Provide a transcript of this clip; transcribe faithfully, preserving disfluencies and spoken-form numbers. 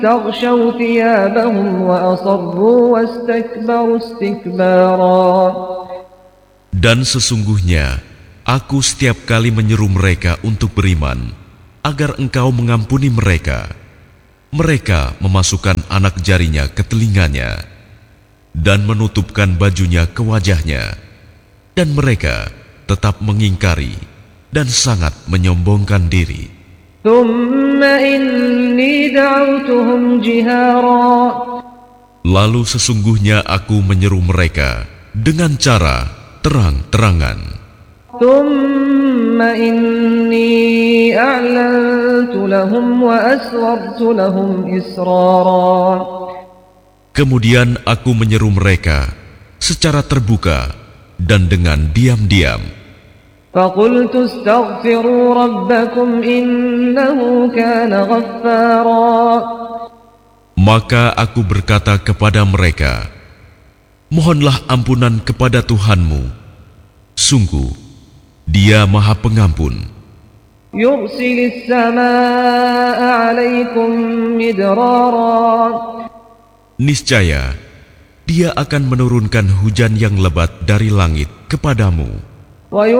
استغشوا ثيابهم وأصروا واستكبروا استكبارا. Dan sesungguhnya aku setiap kali menyeru mereka untuk beriman agar engkau mengampuni mereka. Mereka memasukkan anak jarinya ke telinganya dan menutupkan bajunya ke wajahnya, dan mereka tetap mengingkari dan sangat menyombongkan diri. Lalu sesungguhnya aku menyeru mereka dengan cara terang-terangan. Kemudian aku menyeru mereka secara terbuka dan dengan diam-diam. Maka aku berkata kepada mereka, mohonlah ampunan kepada Tuhanmu. Sungguh, Dia Maha Pengampun. Niscaya, Dia akan menurunkan hujan yang lebat dari langit kepadamu.